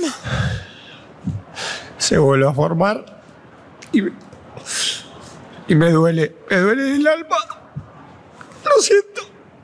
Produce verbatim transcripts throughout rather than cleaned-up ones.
se vuelve a formar y, y me duele, me duele el alma. Lo siento.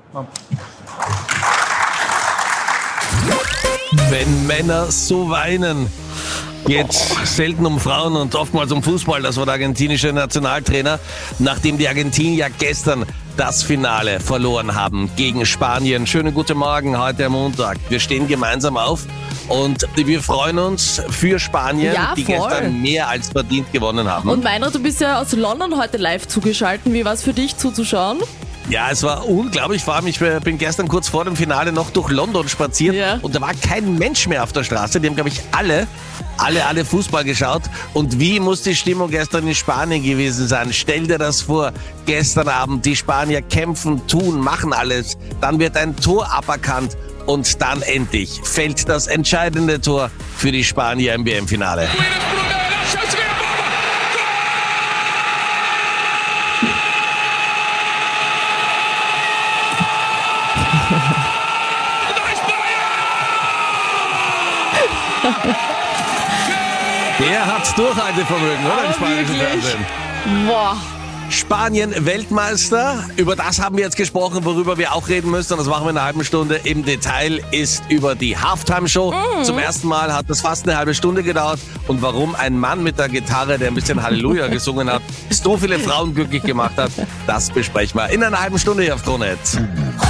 Wenn Männer so weinen, geht selten um Frauen und oftmals um Fußball. Das war der argentinische Nationaltrainer, nachdem die Argentinier gestern das Finale verloren haben gegen Spanien. Schönen guten Morgen, heute am Montag. Wir stehen gemeinsam auf und wir freuen uns für Spanien, Ja, die voll. gestern mehr als verdient gewonnen haben. Und Meiner, du bist ja aus London heute live zugeschaltet. Wie war es für dich zuzuschauen? Ja, es war unglaublich. Vor allem, ich bin gestern kurz vor dem Finale noch durch London spaziert Ja. und da war kein Mensch mehr auf der Straße. Die haben, glaube ich, alle, alle, alle Fußball geschaut. Und wie muss die Stimmung gestern in Spanien gewesen sein? Stell dir das vor, gestern Abend, die Spanier kämpfen, tun, machen alles. Dann wird ein Tor aberkannt und dann endlich fällt das entscheidende Tor für die Spanier im W M-Finale. Der hat Durchhaltevermögen, oder? Im Aber spanischen wirklich? Fernsehen. Boah. Spanien Weltmeister, über das haben wir jetzt gesprochen, worüber wir auch reden müssen, und das machen wir in einer halben Stunde im Detail, ist über die Halftime-Show. Mhm. Zum ersten Mal hat das fast eine halbe Stunde gedauert, und warum ein Mann mit der Gitarre, der ein bisschen Halleluja gesungen hat, so viele Frauen glücklich gemacht hat, das besprechen wir in einer halben Stunde hier auf Krone Hit.